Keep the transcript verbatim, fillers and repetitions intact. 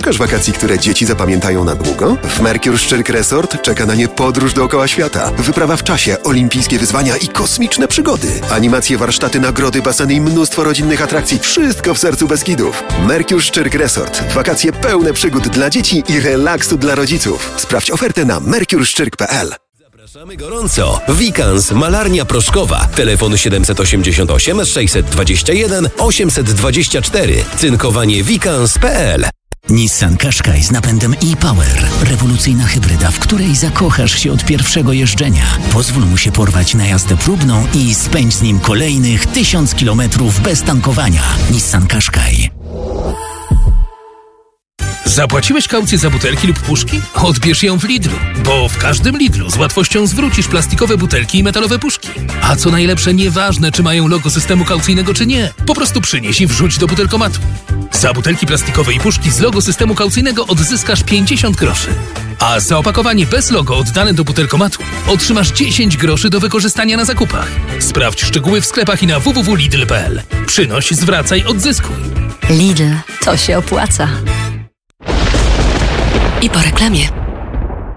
Szukasz wakacji, które dzieci zapamiętają na długo? W Mercure Szczyrk Resort czeka na nie podróż dookoła świata, wyprawa w czasie, olimpijskie wyzwania i kosmiczne przygody. Animacje, warsztaty, nagrody, baseny i mnóstwo rodzinnych atrakcji. Wszystko w sercu Beskidów. Mercure Szczyrk Resort. Wakacje pełne przygód dla dzieci i relaksu dla rodziców. Sprawdź ofertę na mercure szczyrk kropka p l. Zapraszamy gorąco. Wikans, malarnia proszkowa. Telefon siedem osiem osiem sześć dwa jeden osiem dwa cztery. Cynkowanie wikans kropka p l. Nissan Qashqai z napędem e-Power. Rewolucyjna hybryda, w której zakochasz się od pierwszego jeżdżenia. Pozwól mu się porwać na jazdę próbną i spędź z nim kolejnych tysiąc kilometrów bez tankowania. Nissan Qashqai. Zapłaciłeś kaucję za butelki lub puszki? Odbierz ją w Lidlu, bo w każdym Lidlu z łatwością zwrócisz plastikowe butelki i metalowe puszki. A co najlepsze, nieważne czy mają logo systemu kaucyjnego czy nie, po prostu przynieś i wrzuć do butelkomatu. Za butelki plastikowe i puszki z logo systemu kaucyjnego odzyskasz pięćdziesiąt groszy. A za opakowanie bez logo oddane do butelkomatu otrzymasz dziesięć groszy do wykorzystania na zakupach. Sprawdź szczegóły w sklepach i na w w w kropka lidl kropka p l. Przynoś, zwracaj, odzyskuj. Lidl, to się opłaca. I po reklamie.